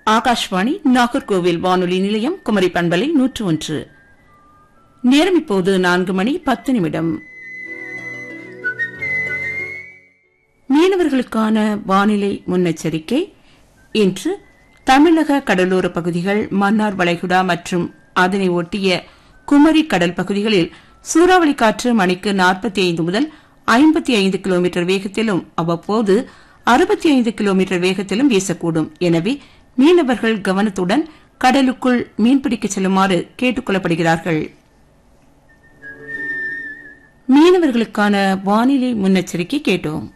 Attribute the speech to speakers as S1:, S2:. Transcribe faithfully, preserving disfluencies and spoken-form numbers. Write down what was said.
S1: ஆகாஷ்வாணி நாகர்கோவில் வானொலி நிலையம் குமரி பண்பலை நூற்று ஒன்று. நேரம் இப்போது நான்கு மணி பத்து நிமிடம். மீனவர்களுக்கான வானிலை முன்னெச்சரிக்கை. இன்று தமிழக கடலோர பகுதிகள், மன்னார் வளைகுடா மற்றும் அதனை ஒட்டிய குமரி கடல் பகுதிகளில் சூறாவளி காற்று மணிக்கு நாற்பத்தி ஐந்து முதல் ஐம்பத்தி ஐந்து கிலோமீட்டர் வேகத்திலும் அவ்வப்போது அறுபத்தி ஐந்து கிலோமீட்டர் வேகத்திலும் வீசக்கூடும். எனவே மீனவர்கள் கவனத்துடன் கடலுக்குள் மீன்பிடிக்க செல்லுமாறு கேட்டுக் கொள்ளப்படுகிறார்கள். மீனவர்களுக்கான வானிலை முன்னெச்சரிக்கை கேட்டோம்.